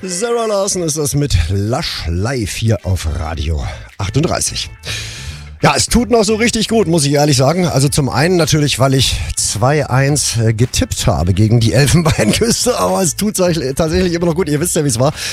Sarah Larson ist das mit Lush live hier auf Radio 38. Ja, es tut noch so richtig gut, muss ich ehrlich sagen. Also zum einen natürlich, weil ich 2-1 getippt habe gegen die Elfenbeinküste, aber es tut tatsächlich immer noch gut. Ihr wisst ja, wie es war.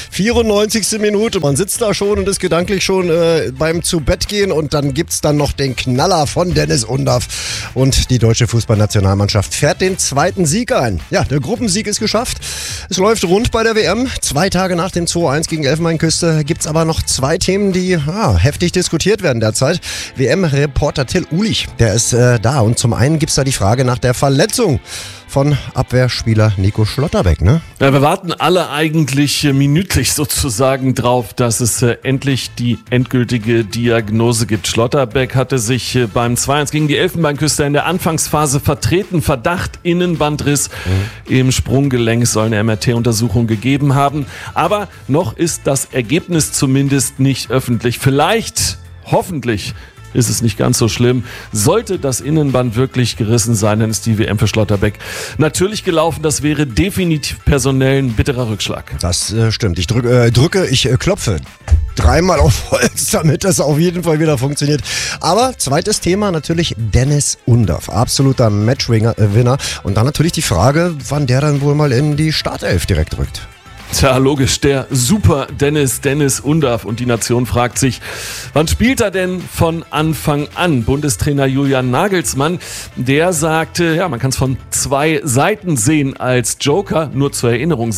94. Minute, man sitzt da schon und ist gedanklich schon beim Zu-Bett-Gehen und dann gibt's dann noch den Knaller von Dennis Undaff und die deutsche Fußballnationalmannschaft fährt den zweiten Sieg ein. Ja, der Gruppensieg ist geschafft. Es läuft rund bei der WM. 2 Tage nach dem 2-1 gegen Elfenbeinküste gibt's aber noch 2 Themen, die heftig diskutiert werden derzeit. WM-Reporter Till Ulich, der ist da. Und zum einen gibt's da die Frage nach der Verletzung von Abwehrspieler Nico Schlotterbeck, ne? Ja, wir warten alle eigentlich minütlich sozusagen drauf, dass es endlich die endgültige Diagnose gibt. Schlotterbeck hatte sich beim 2-1 gegen die Elfenbeinküste in der Anfangsphase vertreten. Verdacht Innenbandriss im Sprunggelenk, soll eine MRT-Untersuchung gegeben haben. Aber noch ist das Ergebnis zumindest nicht öffentlich. Vielleicht, hoffentlich, ist es nicht ganz so schlimm. Sollte das Innenband wirklich gerissen sein, dann ist die WM für Schlotterbeck natürlich gelaufen. Das wäre definitiv personell ein bitterer Rückschlag. Das stimmt. Ich klopfe 3-mal auf Holz, damit das auf jeden Fall wieder funktioniert. Aber zweites Thema natürlich Dennis Undaff. Absoluter Matchwinner. Und dann natürlich die Frage, wann der dann wohl mal in die Startelf direkt rückt. Tja, logisch, der Super Dennis Undaff. Und die Nation fragt sich, wann spielt er denn von Anfang an? Bundestrainer Julian Nagelsmann, der sagte, ja, man kann es von 2 Seiten sehen als Joker. Nur zur Erinnerung,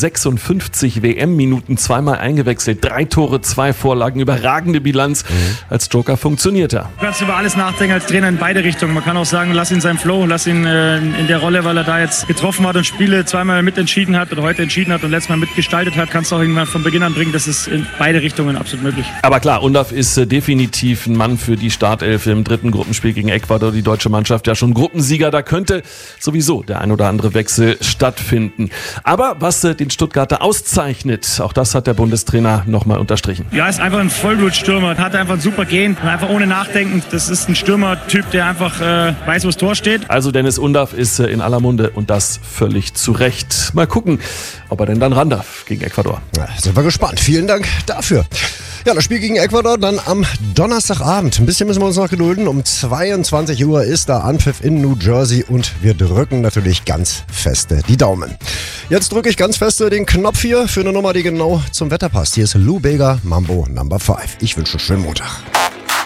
56 WM-Minuten, 2-mal eingewechselt, 3 Tore, 2 Vorlagen, überragende Bilanz. Als Joker funktioniert er. Du kannst über alles nachdenken als Trainer in beide Richtungen. Man kann auch sagen, lass ihn seinen Flow, lass ihn in der Rolle, weil er da jetzt getroffen hat und Spiele 2-mal mitentschieden hat oder heute entschieden hat und letztes Mal mitgestaltet hat, kannst du auch irgendwann von Beginn an bringen. Das ist in beide Richtungen absolut möglich. Aber klar, Undaff ist definitiv ein Mann für die Startelf im 3. Gruppenspiel gegen Ecuador. Die deutsche Mannschaft ja schon Gruppensieger. Da könnte sowieso der ein oder andere Wechsel stattfinden. Aber was den Stuttgarter auszeichnet, auch das hat der Bundestrainer nochmal unterstrichen. Ja, ist einfach ein Vollblutstürmer. Hat einfach ein super Gehen. Einfach ohne Nachdenken. Das ist ein Stürmertyp, der einfach weiß, wo das Tor steht. Also Dennis Undaff ist in aller Munde und das völlig zu Recht. Mal gucken, ob er denn dann ran darf gegen Ecuador. Ja, sind wir gespannt. Vielen Dank dafür. Ja, das Spiel gegen Ecuador dann am Donnerstagabend. Ein bisschen müssen wir uns noch gedulden. Um 22 Uhr ist da Anpfiff in New Jersey und wir drücken natürlich ganz feste die Daumen. Jetzt drücke ich ganz feste den Knopf hier für eine Nummer, die genau zum Wetter passt. Hier ist Lou Bega, Mambo Number 5. Ich wünsche einen schönen Montag.